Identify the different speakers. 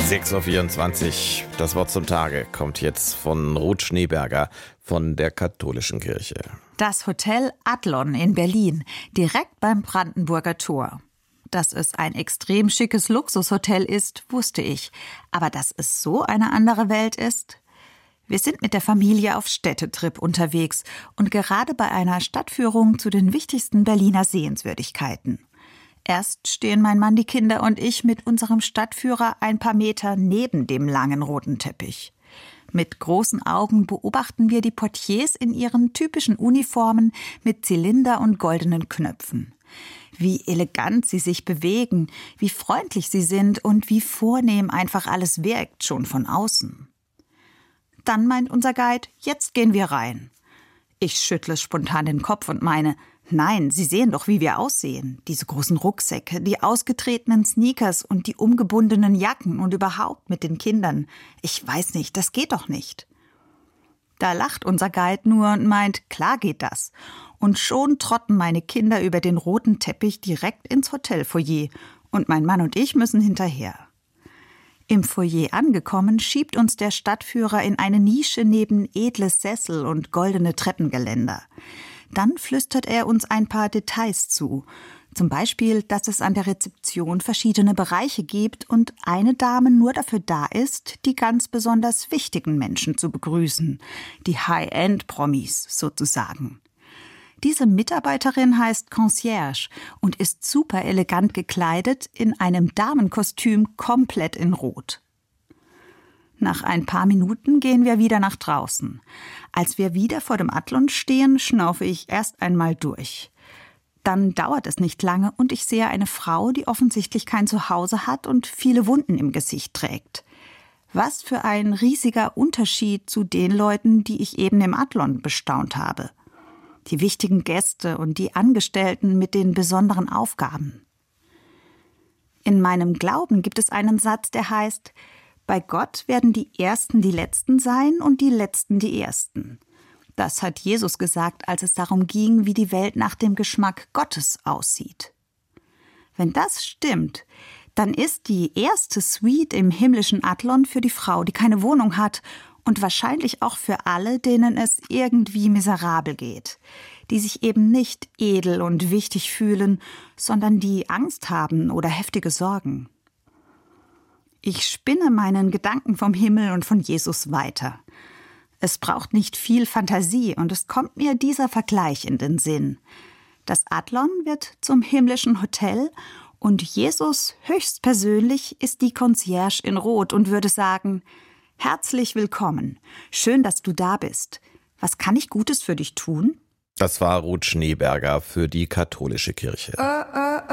Speaker 1: 6:24 Uhr, das Wort zum Tage kommt jetzt von Ruth Schneeberger von der Katholischen Kirche.
Speaker 2: Das Hotel Adlon in Berlin, direkt beim Brandenburger Tor. Dass es ein extrem schickes Luxushotel ist, wusste ich. Aber dass es so eine andere Welt ist? Wir sind mit der Familie auf Städtetrip unterwegs und gerade bei einer Stadtführung zu den wichtigsten Berliner Sehenswürdigkeiten. Erst stehen mein Mann, die Kinder und ich mit unserem Stadtführer ein paar Meter neben dem langen roten Teppich. Mit großen Augen beobachten wir die Portiers in ihren typischen Uniformen mit Zylinder und goldenen Knöpfen. Wie elegant sie sich bewegen, wie freundlich sie sind und wie vornehm einfach alles wirkt, schon von außen. Dann meint unser Guide, jetzt gehen wir rein. Ich schüttle spontan den Kopf und meine, nein, Sie sehen doch, wie wir aussehen. Diese großen Rucksäcke, die ausgetretenen Sneakers und die umgebundenen Jacken und überhaupt mit den Kindern. Ich weiß nicht, das geht doch nicht. Da lacht unser Guide nur und meint, klar geht das. Und schon trotten meine Kinder über den roten Teppich direkt ins Hotelfoyer und mein Mann und ich müssen hinterher. Im Foyer angekommen, schiebt uns der Stadtführer in eine Nische neben edle Sessel und goldene Treppengeländer. Dann flüstert er uns ein paar Details zu. Zum Beispiel, dass es an der Rezeption verschiedene Bereiche gibt und eine Dame nur dafür da ist, die ganz besonders wichtigen Menschen zu begrüßen. Die High-End-Promis sozusagen. Diese Mitarbeiterin heißt Concierge und ist super elegant gekleidet in einem Damenkostüm komplett in Rot. Nach ein paar Minuten gehen wir wieder nach draußen. Als wir wieder vor dem Adlon stehen, schnaufe ich erst einmal durch. Dann dauert es nicht lange und ich sehe eine Frau, die offensichtlich kein Zuhause hat und viele Wunden im Gesicht trägt. Was für ein riesiger Unterschied zu den Leuten, die ich eben im Adlon bestaunt habe. Die wichtigen Gäste und die Angestellten mit den besonderen Aufgaben. In meinem Glauben gibt es einen Satz, der heißt: Bei Gott werden die Ersten die Letzten sein und die Letzten die Ersten. Das hat Jesus gesagt, als es darum ging, wie die Welt nach dem Geschmack Gottes aussieht. Wenn das stimmt, dann ist die erste Suite im himmlischen Adlon für die Frau, die keine Wohnung hat und wahrscheinlich auch für alle, denen es irgendwie miserabel geht, die sich eben nicht edel und wichtig fühlen, sondern die Angst haben oder heftige Sorgen. Ich spinne meinen Gedanken vom Himmel und von Jesus weiter. Es braucht nicht viel Fantasie und es kommt mir dieser Vergleich in den Sinn. Das Adlon wird zum himmlischen Hotel und Jesus höchstpersönlich ist die Concierge in Rot und würde sagen: Herzlich willkommen, schön, dass du da bist. Was kann ich Gutes für dich tun?
Speaker 1: Das war Ruth Schneeberger für die Katholische Kirche.